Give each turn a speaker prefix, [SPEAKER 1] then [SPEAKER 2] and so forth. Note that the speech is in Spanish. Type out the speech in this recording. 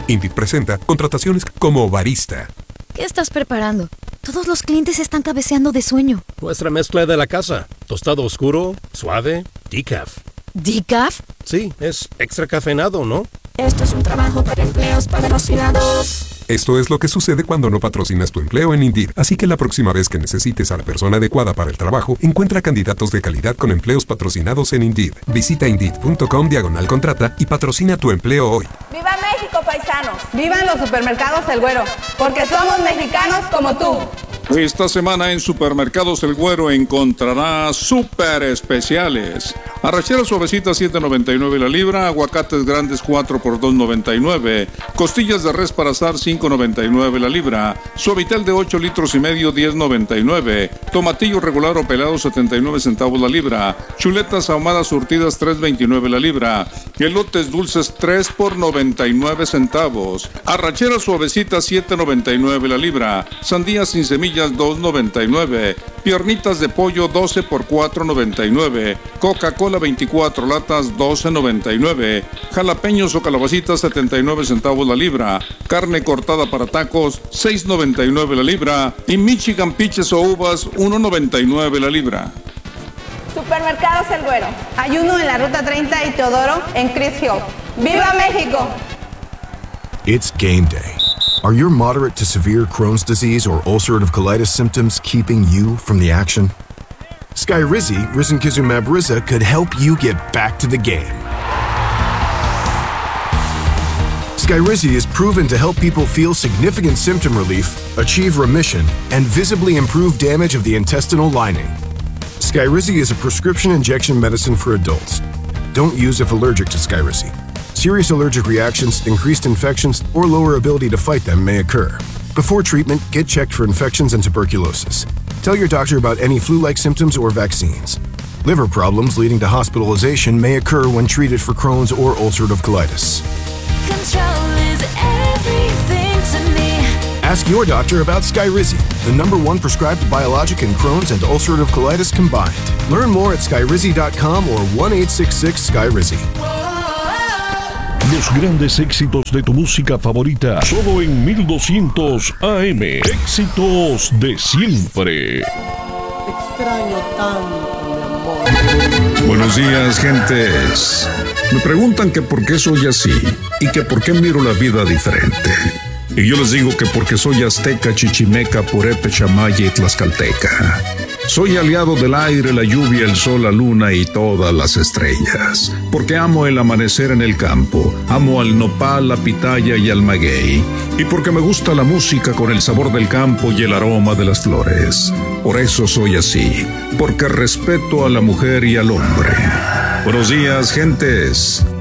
[SPEAKER 1] Indeed presenta contrataciones como barista.
[SPEAKER 2] ¿Qué estás preparando? Todos los clientes están cabeceando de sueño.
[SPEAKER 3] Nuestra mezcla de la casa. Tostado oscuro, suave, decaf.
[SPEAKER 2] ¿Decaf?
[SPEAKER 3] Sí, es extra cafeinado, ¿no?
[SPEAKER 4] Esto es un trabajo para empleos patrocinados.
[SPEAKER 1] Esto es lo que sucede cuando no patrocinas tu empleo en Indeed. Así que la próxima vez que necesites a la persona adecuada para el trabajo, encuentra candidatos de calidad con empleos patrocinados en Indeed. Visita Indeed.com/contrata y patrocina tu empleo hoy.
[SPEAKER 5] ¡Viva México, paisanos! ¡Vivan los supermercados El Güero! Porque somos mexicanos como tú.
[SPEAKER 6] Esta semana en Supermercados El Güero encontrarás súper especiales. Arracheras suavecitas $7.99 la libra, aguacates grandes 4 por $2.99, costillas de res para asar $5.99 la libra, suavitel de 8 litros y medio $10.99, tomatillo regular o pelado 79 centavos la libra, chuletas ahumadas surtidas $3.29 la libra, elotes dulces 3 por 99 centavos, arracheras suavecitas $7.99 la libra, sandías sin semillas $2.99, piernitas de pollo 12 por $4.99, Coca-Cola 24 latas $12.99, jalapeños o calabacitas 79 centavos la libra, carne cortada para tacos $6.99 la libra y Michigan peaches o uvas $1.99 la libra.
[SPEAKER 5] Supermercados El Güero. Hay uno en la Ruta 30 y Teodoro en Chris Hill. ¡Viva México!
[SPEAKER 7] It's game day. Are your moderate to severe Crohn's disease or ulcerative colitis symptoms keeping you from the action? Skyrizi, risankizumab Riza, could help you get back to the game. Skyrizi is proven to help people feel significant symptom relief, achieve remission, and visibly improve damage of the intestinal lining. Skyrizi is a prescription injection medicine for adults. Don't use if allergic to Skyrizi. Serious allergic reactions, increased infections, or lower ability to fight them may occur. Before treatment, get checked for infections and tuberculosis. Tell your doctor about any flu-like symptoms or vaccines. Liver problems leading to hospitalization may occur when treated for Crohn's or ulcerative colitis.
[SPEAKER 4] Control is everything to me.
[SPEAKER 7] Ask your doctor about Skyrizi, the #1 prescribed biologic in Crohn's and ulcerative colitis combined. Learn more at skyrizi.com or 1-866-SKYRIZI.
[SPEAKER 8] Los grandes éxitos de tu música favorita, solo en 1200 AM. Éxitos de siempre.
[SPEAKER 9] Te extraño tanto, mi amor.
[SPEAKER 6] Buenos días, gentes. Me preguntan que por qué soy así y que por qué miro la vida diferente. Y yo les digo que porque soy azteca, chichimeca, purepe, chamaya y tlaxcalteca. Soy aliado del aire, la lluvia, el sol, la luna y todas las estrellas. Porque amo el amanecer en el campo, amo al nopal, la pitaya y al maguey. Y porque me gusta la música con el sabor del campo y el aroma de las flores. Por eso soy así, porque respeto a la mujer y al hombre. Buenos días, gentes.